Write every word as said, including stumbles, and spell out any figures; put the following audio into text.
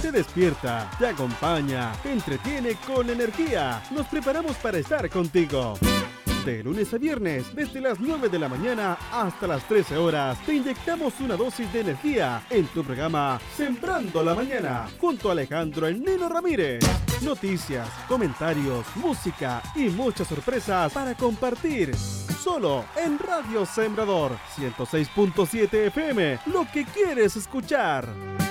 te despierta, te acompaña, te entretiene con energía. Nos preparamos para estar contigo. De lunes a viernes, desde las nueve de la mañana hasta las trece horas, te inyectamos una dosis de energía en tu programa Sembrando la Mañana, junto a Alejandro El Nino Ramírez. Noticias, comentarios, música y muchas sorpresas para compartir. Solo en Radio Sembrador ciento seis punto siete F M, lo que quieres escuchar.